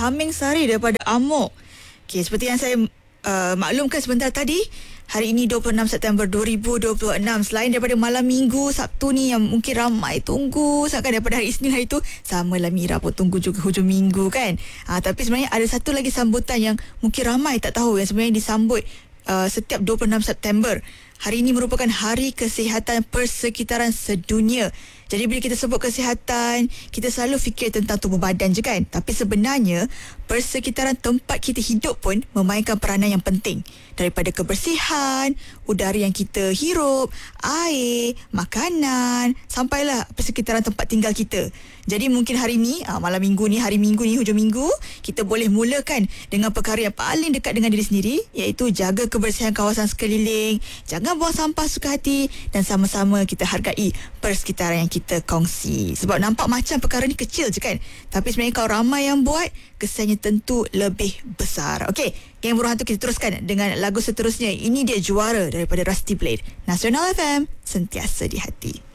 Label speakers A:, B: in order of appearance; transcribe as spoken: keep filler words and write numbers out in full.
A: Tameng Sari daripada Amok. Okey, seperti yang saya uh, maklumkan sebentar tadi, hari ini dua puluh enam September dua ribu dua puluh enam. Selain daripada malam minggu, Sabtu ni yang mungkin ramai tunggu, sangat daripada hari Isnin hari tu, samalah Mira pun tunggu juga hujung minggu kan. Ha, tapi sebenarnya ada satu lagi sambutan yang mungkin ramai tak tahu, yang sebenarnya disambut uh, setiap dua puluh enam September. Hari ini merupakan Hari Kesihatan Persekitaran Sedunia. Jadi bila kita sebut kesihatan, kita selalu fikir tentang tubuh badan je kan. Tapi sebenarnya, persekitaran tempat kita hidup pun memainkan peranan yang penting. Daripada kebersihan, udara yang kita hirup, air, makanan, sampailah persekitaran tempat tinggal kita. Jadi mungkin hari ni, malam minggu ni, hari minggu ni, hujung minggu, kita boleh mulakan dengan perkara yang paling dekat dengan diri sendiri, iaitu jaga kebersihan kawasan sekeliling, jangan buang sampah suka hati, dan sama-sama kita hargai persekitaran yang kita kongsi. Sebab nampak macam perkara ni kecil je kan, tapi sebenarnya kalau ramai yang buat, kesannya tentu lebih besar. Okey, Geng Buruh Hantu, kita teruskan dengan lagu seterusnya. Ini dia Juara daripada Rusty Blade. Nasional F M, sentiasa di hati.